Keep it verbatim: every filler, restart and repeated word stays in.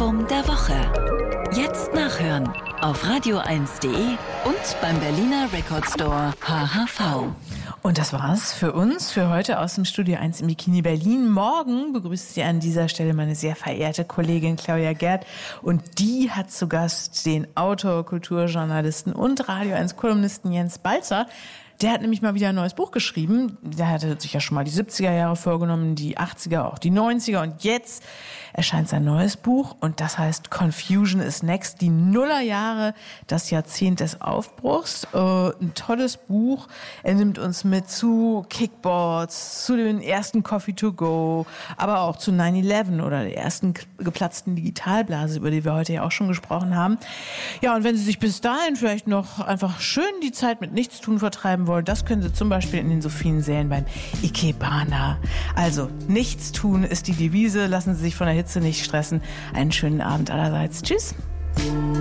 Album der Woche. Jetzt nachhören auf radio eins punkt de und beim Berliner Record Store H H V. Und das war's für uns, für heute aus dem Studio eins im Bikini Berlin. Morgen begrüßt Sie an dieser Stelle meine sehr verehrte Kollegin Claudia Gerd. Und die hat zu Gast den Autor, Kulturjournalisten und Radio eins Kolumnisten Jens Balzer. Der hat nämlich mal wieder ein neues Buch geschrieben. Der hatte sich ja schon mal die siebziger Jahre vorgenommen, die achtziger, auch die neunziger. Und jetzt erscheint sein neues Buch und das heißt Confusion is Next, die Nullerjahre, das Jahrzehnt des Aufbruchs. Äh, ein tolles Buch. Er nimmt uns mit zu Kickboards, zu den ersten Coffee to go, aber auch zu nine eleven oder der ersten geplatzten Digitalblase, über die wir heute ja auch schon gesprochen haben. Ja, und wenn Sie sich bis dahin vielleicht noch einfach schön die Zeit mit Nichtstun vertreiben wollen, das können Sie zum Beispiel in den Sophiensälen beim Ikebana. Also, nichts tun ist die Devise. Lassen Sie sich von der Hitze nicht stressen. Einen schönen Abend allerseits. Tschüss.